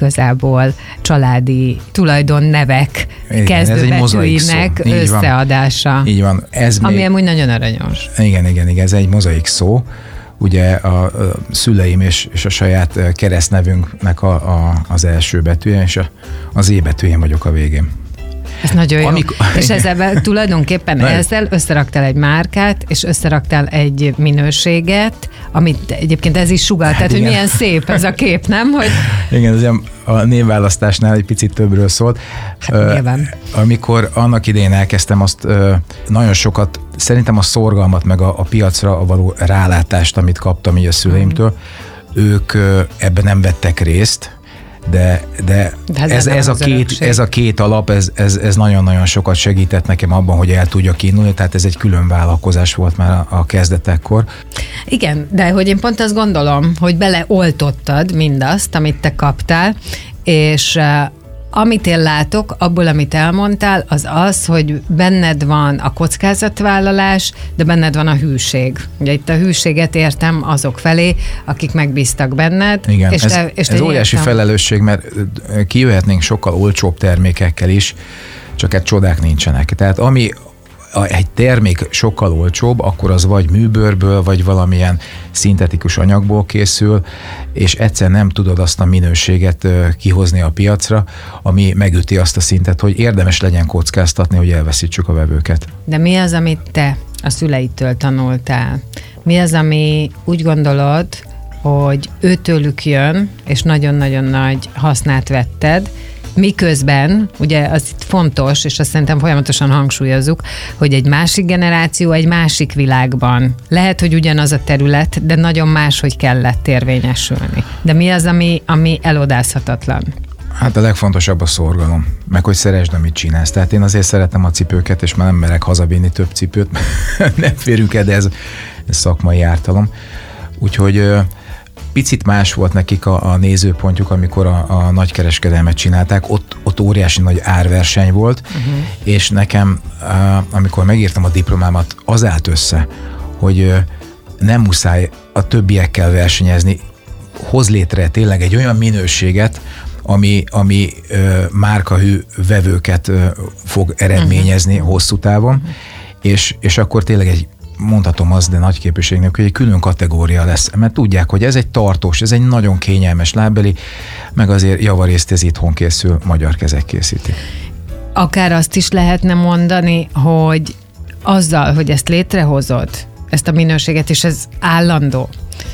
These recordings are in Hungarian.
igazából családi tulajdonnevek kezdőbetűinek összeadása. Így van. Ami amúgy nagyon aranyos. Igen, ez egy mozaik szó. Ugye a szüleim és a saját keresztnevünknek az első betűje, és az E betűjén vagyok a végén. Ez nagyon jó. És ezzel tulajdonképpen ezzel összeraktál egy márkát, és összeraktál egy minőséget, amit egyébként ez is sugal, tehát hogy milyen szép ez a kép, nem? Hogy... Igen, ez a névválasztásnál egy picit többről szólt. Nyilván. Amikor annak idején elkezdtem, azt nagyon sokat, szerintem a szorgalmat, meg a piacra való rálátást, amit kaptam így a szüleimtől, ők ebben nem vettek részt, de ez a két alap, ez nagyon-nagyon sokat segített nekem abban, hogy el tudjak indulni, tehát ez egy külön vállalkozás volt már a kezdetekkor. Igen, de hogy én pont azt gondolom, hogy beleoltottad mindazt, amit te kaptál, és amit én látok, abból, amit elmondtál, az, hogy benned van a kockázatvállalás, de benned van a hűség. Ugye itt a hűséget értem azok felé, akik megbíztak benned. Igen, ez óriási felelősség, mert kijöhetnénk sokkal olcsóbb termékekkel is, csak egy csodák nincsenek. Tehát ami egy termék sokkal olcsóbb, akkor az vagy műbőrből, vagy valamilyen szintetikus anyagból készül, és egyszer nem tudod azt a minőséget kihozni a piacra, ami megüti azt a szintet, hogy érdemes legyen kockáztatni, hogy elveszítsük a vevőket. De mi az, amit te a szüleitől tanultál? Mi az, ami úgy gondolod, hogy őtőlük jön, és nagyon-nagyon nagy hasznát vetted, miközben, ugye az itt fontos, és azt szerintem folyamatosan hangsúlyozzuk, hogy egy másik generáció egy másik világban. Lehet, hogy ugyanaz a terület, de nagyon máshogy kellett érvényesülni. De mi az, ami elodázhatatlan? Hát a legfontosabb a szorgalom, meg hogy szeresd, amit csinálsz. Tehát én azért szeretem a cipőket, és már nem merek hazavinni több cipőt, nem férünk el, de ez szakmai ártalom. Úgyhogy picit más volt nekik a nézőpontjuk, amikor a nagykereskedelmet csinálták, ott óriási nagy árverseny volt, és nekem, amikor megírtam a diplomámat, az állt össze, hogy nem muszáj a többiekkel versenyezni, hoz létre tényleg egy olyan minőséget, ami márkahű vevőket fog eredményezni hosszú távon, és akkor tényleg mondhatom azt, de nagy képviségnek, hogy egy külön kategória lesz, mert tudják, hogy ez egy tartós, ez egy nagyon kényelmes lábbeli, meg azért javarészt ez itthon készül, magyar kezek készítik. Akár azt is lehetne mondani, hogy azzal, hogy ezt létrehozod, ezt a minőséget, és ez állandó,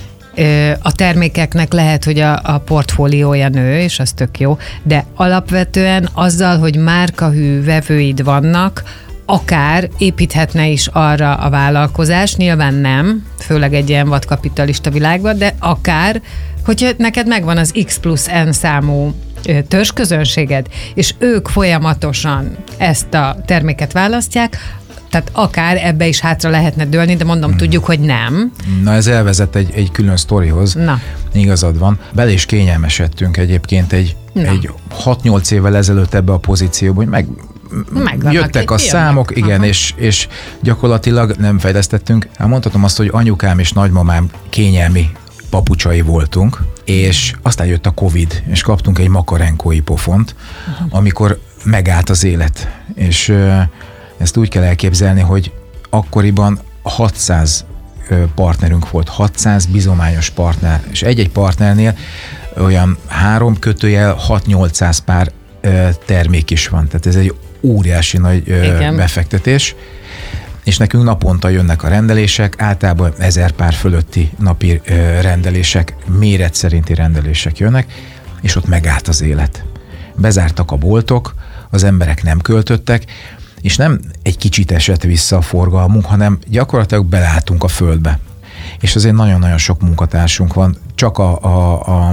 a termékeknek lehet, hogy a portfóliója nő, és az tök jó, de alapvetően azzal, hogy márkahű vevőid vannak, akár építhetne is arra a vállalkozás, nyilván nem, főleg egy ilyen vadkapitalista világban, de akár, hogyha neked megvan az X+N számú törzsközönséged, és ők folyamatosan ezt a terméket választják, tehát akár ebbe is hátra lehetne dőlni, de mondom, tudjuk, hogy nem. Na ez elvezet egy külön sztorihoz. Na. Igazad van. Bele is kényelmesedtünk egyébként egy 6-8 évvel ezelőtt ebbe a pozícióba, hogy jöttek a számok, igen, és gyakorlatilag nem fejlesztettünk. Mondhatom azt, hogy anyukám és nagymamám kényelmi papucsai voltunk, és aztán jött a Covid, és kaptunk egy makarenkói pofont, amikor megállt az élet. És ezt úgy kell elképzelni, hogy akkoriban 600 partnerünk volt, 600 bizományos partner, és egy-egy partnernél olyan 3-6-800 pár termék is van. Tehát ez egy óriási nagy befektetés, és nekünk naponta jönnek a rendelések, általában 1000 pár fölötti napi rendelések, méret szerinti rendelések jönnek, és ott megállt az élet. Bezártak a boltok, az emberek nem költöttek, és nem egy kicsit esett vissza a forgalmunk, hanem gyakorlatilag beleálltunk a földbe. És azért nagyon-nagyon sok munkatársunk van, csak a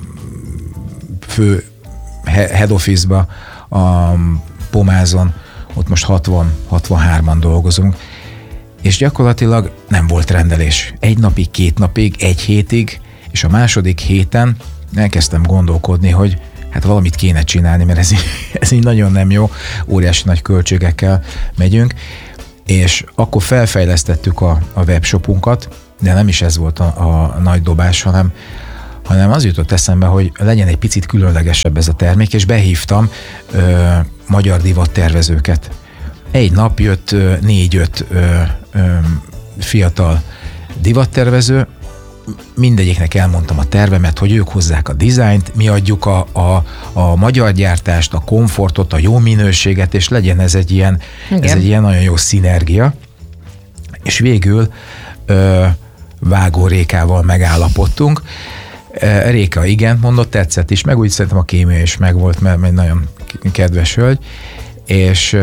fő head office-ba, a Pomázon, ott most 60-63-an dolgozunk, és gyakorlatilag nem volt rendelés. 1 napig, 2 napig, 1 hétig, és a második héten elkezdtem gondolkodni, hogy hát valamit kéne csinálni, mert ez így nagyon nem jó, óriási nagy költségekkel megyünk, és akkor felfejlesztettük a webshopunkat, de nem is ez volt a nagy dobás, hanem az jutott eszembe, hogy legyen egy picit különlegesebb ez a termék, és behívtam magyar divattervezőket. Egy nap jött 4-5 fiatal divattervező, mindegyiknek elmondtam a tervemet, hogy ők hozzák a dizájnt, mi adjuk a magyar gyártást, a komfortot, a jó minőséget, és legyen ez egy ilyen nagyon jó szinergia. És végül Vágó Rékával megállapodtunk. Réka igen mondott, tetszett is, meg úgy szerintem a kémia is megvolt, mert egy nagyon kedves hölgy, és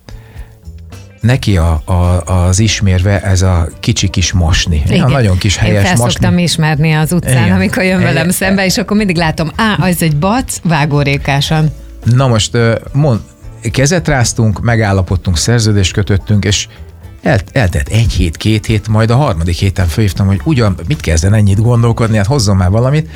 neki az ismérve ez a kicsi kis masni. A nagyon kis helyes masni. Én felszoktam ismerni az utcán, igen. Amikor jön velem szembe, és akkor mindig látom, az egy bac, Vágó Rékásan. Na most kezet ráztunk, megállapodtunk, szerződést kötöttünk, és eltelt 1 hét, 2 hét, majd a 3. héten felhívtam, hogy ugyan mit kezden ennyit gondolkodni, hát hozzon már valamit,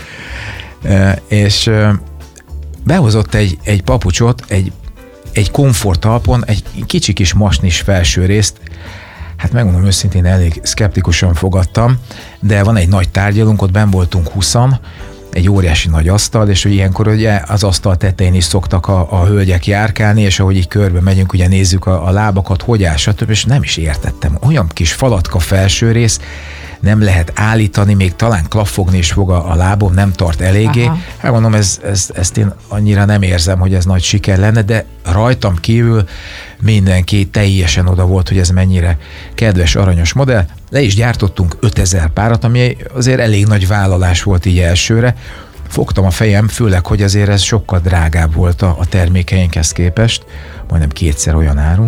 és behozott egy papucsot, egy komfortalpon, egy kicsi kis masnis felső részt. Hát megmondom őszintén, elég szkeptikusan fogadtam, de van egy nagy tárgyalunk, ott benn voltunk 20-an, egy óriási nagy asztal, és hogy ilyenkor ugye az asztal tetején is szoktak a hölgyek járkálni, és ahogy így körbe megyünk, ugye nézzük a lábakat, hogy áll, stb. És nem is értettem. Olyan kis falatka felső rész, nem lehet állítani, még talán klaffogni is fog a lábom, nem tart eléggé. Hát mondom, ezt én annyira nem érzem, hogy ez nagy siker lenne, de rajtam kívül mindenki teljesen oda volt, hogy ez mennyire kedves, aranyos modell. Le is gyártottunk 5000 párat, ami azért elég nagy vállalás volt így elsőre. Fogtam a fejem, főleg, hogy azért ez sokkal drágább volt a termékeinkhez képest, majdnem 2-szer olyan áru.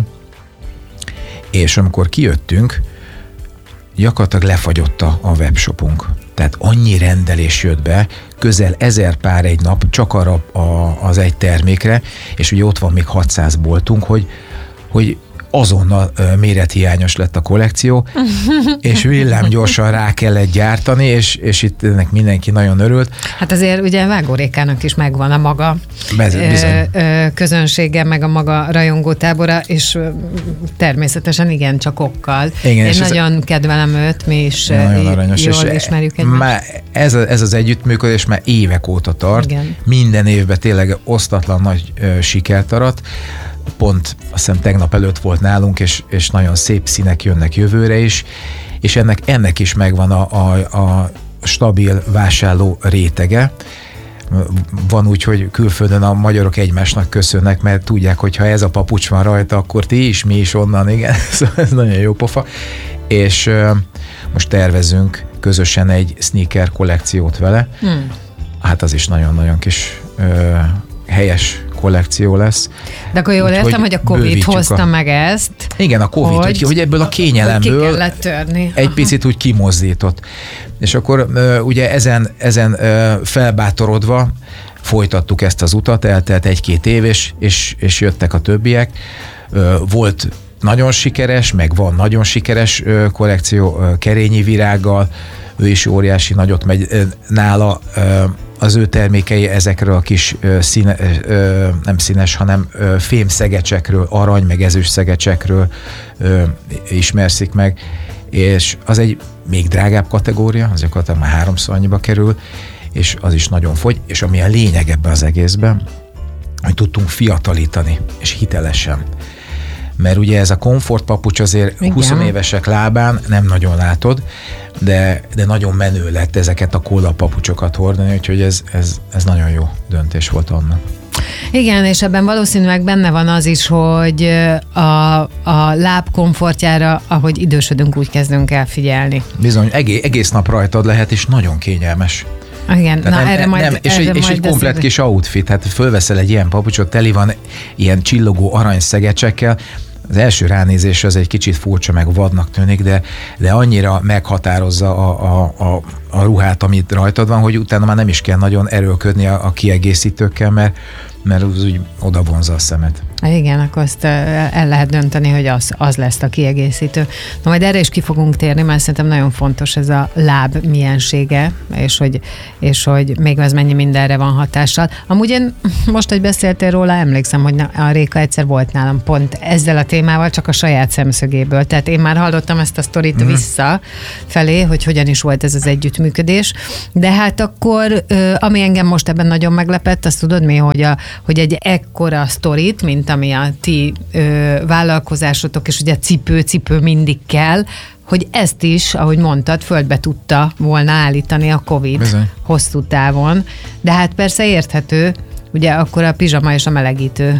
És amikor kijöttünk, gyakorlatilag lefagyott a webshopunk. Tehát annyi rendelés jött be, közel 1000 pár egy nap csak arra az egy termékre, és ugye ott van még 600 boltunk, hogy azonnal mérethiányos lett a kollekció, és villámgyorsan rá kellett gyártani, és itt ennek mindenki nagyon örült. Hát azért ugye Vágó Rékának is megvan a maga közönsége, meg a maga rajongótábora, és természetesen igen, csak okkal. Igen, én nagyon kedvelem őt, mi is jól ismerjük egymást. Már ez az együttműködés már évek óta tart. Igen. Minden évben tényleg osztatlan nagy sikert arat. Pont azt hiszem tegnap előtt volt nálunk, és nagyon szép színek jönnek jövőre is, és ennek is megvan a stabil vásárló rétege. Van úgy, hogy külföldön a magyarok egymásnak köszönnek, mert tudják, hogy ha ez a papucs van rajta, akkor ti is, mi is onnan, igen. Szóval ez nagyon jó pofa. És most tervezünk közösen egy sneaker kollekciót vele. Hát az is nagyon-nagyon kis helyes kollekció lesz. De akkor jól értem, hogy a Covid hozta meg ezt. Igen, a Covid, hogy ebből a kényelemből ki kellett törni. Egy picit úgy kimozdított. És akkor ugye ezen felbátorodva folytattuk ezt az utat, eltelt 1-2 év, és jöttek a többiek. Volt nagyon sikeres, meg van nagyon sikeres kollekció Kerényi Virággal, ő is óriási nagyot megy nála, az ő termékei ezekről a kis nem színes, hanem fémszegecsekről, arany meg ezüst szegecsekről ismerszik meg, és az egy még drágább kategória, az gyakorlatilag már 3-szor annyiba kerül, és az is nagyon fogy, és ami a lényeg ebben az egészben, hogy tudtunk fiatalítani, és hitelesen. Mert ugye ez a komfortpapucs azért igen. 20 évesek lábán nem nagyon látod, de nagyon menő lett ezeket a kóla papucsokat hordani, úgyhogy ez nagyon jó döntés volt annak. Igen, és ebben valószínűleg benne van az is, hogy a láb komfortjára, ahogy idősödünk, úgy kezdünk el figyelni. Bizony, egész nap rajtad lehet, és nagyon kényelmes. Igen, és egy komplett kis outfit, hát fölveszel egy ilyen papucsot, teli van ilyen csillogó aranyszegecsekkel, az első ránézés az egy kicsit furcsa, meg vadnak tűnik, de annyira meghatározza a ruhát, amit rajtad van, hogy utána már nem is kell nagyon erőlködni a kiegészítőkkel, mert mert az úgy oda vonza a szemet. Igen, akkor azt el lehet dönteni, hogy az lesz a kiegészítő. Na majd erre is ki fogunk térni, mert szerintem nagyon fontos ez a láb miensége, és hogy még az mennyi mindenre van hatással. Amúgy én most, hogy beszéltél róla, emlékszem, hogy a Réka egyszer volt nálam pont ezzel a témával, csak a saját szemszögéből. Tehát én már hallottam ezt a sztorit vissza felé, hogy hogyan is volt ez az együttműködés. De hát akkor, ami engem most ebben nagyon meglepett, azt tudod mi, hogy egy ekkora sztorit, mint ami a ti vállalkozásotok, és ugye a cipő mindig kell, hogy ezt is, ahogy mondtad, földbe tudta volna állítani a Covid Bizony. Hosszú távon. De hát persze érthető, ugye akkor a pizsama és a melegítő.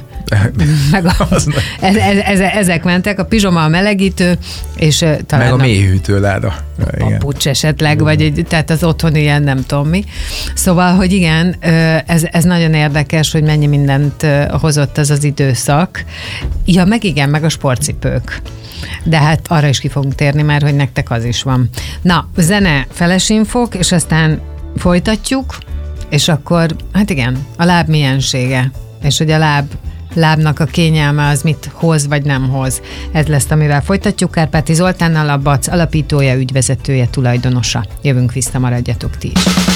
Ezek mentek, a pizsama, a melegítő, és talán meg a mélyhűtőláda. Papucs esetleg, vagy tehát az otthon ilyen nem tudom mi. Szóval, hogy igen, ez nagyon érdekes, hogy mennyi mindent hozott az időszak. Ja, meg igen, meg a sportcipők. De hát arra is ki fogunk térni, mert hogy nektek az is van. Na, zene, felesinfok, és aztán folytatjuk, és akkor, hát igen, a láb miensége, és hogy a lábnak a kényelme az mit hoz, vagy nem hoz. Ez lesz, amivel folytatjuk. Kárpáti Zoltánnal, a BAC alapítója, ügyvezetője, tulajdonosa. Jövünk vissza, maradjatok ti is.